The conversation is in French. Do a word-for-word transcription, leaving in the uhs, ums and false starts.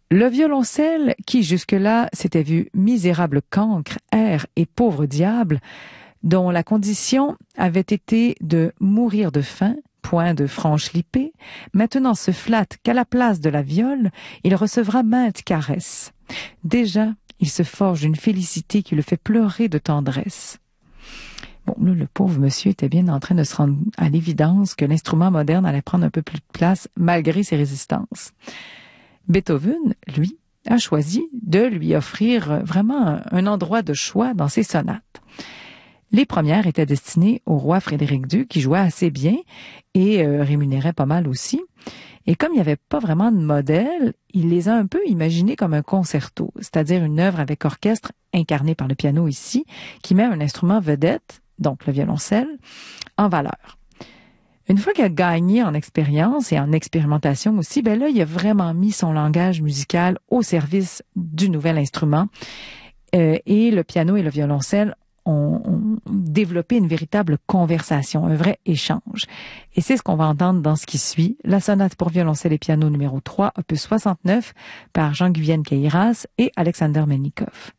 Le violoncelle, qui jusque-là s'était vu misérable cancre, air et pauvre diable, dont la condition avait été de mourir de faim, point de franche lipée, maintenant se flatte qu'à la place de la viole, il recevra maintes caresses. Déjà, il se forge une félicité qui le fait pleurer de tendresse. Bon, là, le pauvre monsieur était bien en train de se rendre à l'évidence que l'instrument moderne allait prendre un peu plus de place malgré ses résistances. Beethoven, lui, a choisi de lui offrir vraiment un endroit de choix dans ses sonates. Les premières étaient destinées au roi Frédéric deux, qui jouait assez bien et euh, rémunérait pas mal aussi. Et comme il n'y avait pas vraiment de modèle, il les a un peu imaginés comme un concerto, c'est-à-dire une œuvre avec orchestre incarné par le piano ici, qui met un instrument vedette, donc le violoncelle, en valeur. Une fois qu'il a gagné en expérience et en expérimentation aussi, ben là, il a vraiment mis son langage musical au service du nouvel instrument. Euh, et le piano et le violoncelle ont, ont développé une véritable conversation, un vrai échange. Et c'est ce qu'on va entendre dans ce qui suit, la sonate pour violoncelle et piano numéro trois, opus soixante-neuf, par Jean-Guyenne Queyras et Alexander Melnikov.